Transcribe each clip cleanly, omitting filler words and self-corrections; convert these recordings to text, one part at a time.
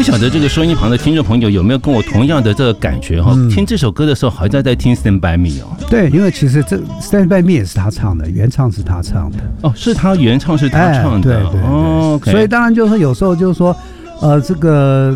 不晓得这个收音旁的听众朋友有没有跟我同样的这个感觉哈？听这首歌的时候，好像在听《Stand by Me》哦。 对，因为其实这《Stand by Me》也是他唱的，原唱是他唱的。 哦，是他原唱是他唱的。 对。 哦 ，OK。 所以当然就是说，有时候就是说，这个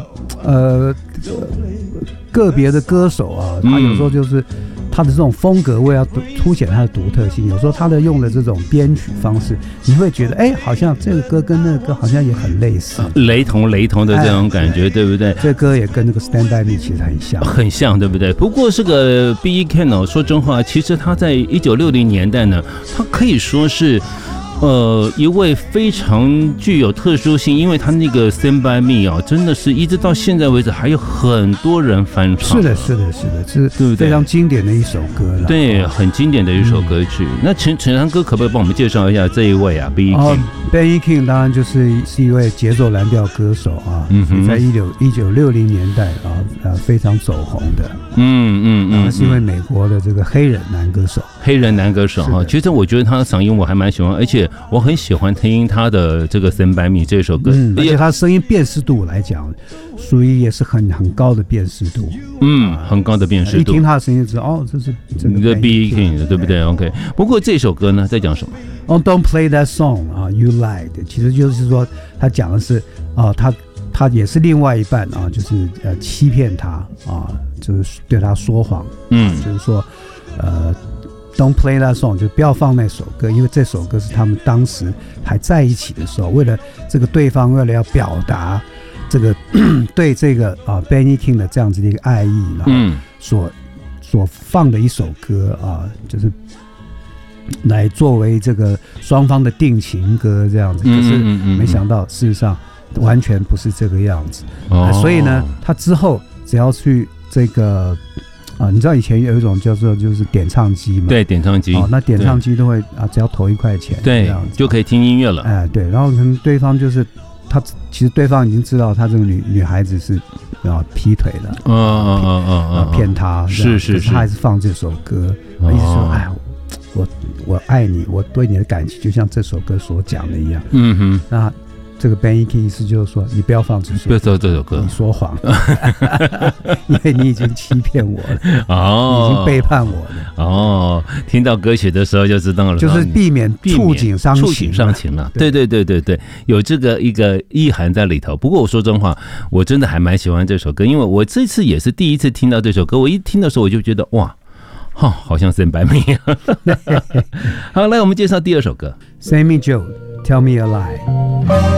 个别的歌手啊，他有时候就是他的这种风格，为了凸显他的独特性，有时候他的用的这种编曲方式，你会觉得，好像这个歌跟那个歌好像也很类似， 雷同的这种感觉，对不对？ 这歌也跟那个 Stand by Me 其实很像， 对不对？不过这个 B.E. King 哦，说真话，其实他在1960年代呢，他可以说是。一位非常具有特殊性，因为他那个 Stand by Me 啊，真的是一直到现在为止还有很多人翻唱。是的， 是非常经典的一首歌了。 对，很经典的一首歌曲。那陈翔哥可不可以帮我们介绍一下这一位啊 ？B.E. King。B.E. King 当然是一位节奏蓝调歌手啊，在1960年代非常走红的。是因为美国的这个黑人男歌手哈。其实我觉得他的嗓音我还蛮喜欢，而且我很喜欢听他的这个 Stand by Me 这首歌， 而且他声音辨识度来讲，属于也是很高的辨识度， 很高的辨识度。 一听他的声音就知道，这是你的 B.E. King 的，对不对 ？OK。不过这首歌呢，在讲什么 ？Don't play that song 啊 ，You lied。其实就是说，他讲的是他也是另外一半啊，就是欺骗他啊，就是对他说谎，就是说Don't play that song， 就不要放那首歌，因为这首歌是他们当时还在一起的时候，为了这个对方为了要表达这个对这个B.E. King 的这样子的一个爱意，然后所放的一首歌啊，就是来作为这个双方的定情歌这样子。可是没想到事实上完全不是这个样子。所以呢，他之后只要去这个。你知道以前有一种叫做就是点唱机嘛？ 对，点唱机。 那点唱机都会只要投1块钱， 对，就可以听音乐了。 对，然后可能对方就是他，其实对方已经知道他这个女孩子是劈腿了，骗他，是，他还是放这首歌，意思说，我爱你，我对你的感情就像这首歌所讲的一样。那这个 B.E. King 意思就是说，你不要放这首歌，你说谎，因为你已经欺骗我了，你已经背叛我了。 听到歌曲的时候就知道了， 就是避免触景伤情了。对，有这个一个意涵在里头。不过我说真话，我真的还蛮喜欢这首歌，因为我这次也是第一次听到这首歌，我一听的时候我就觉得哇。好像 Stand by Me。好，来我们介绍第二首歌 ，Sammy Joe，Tell Me a Lie。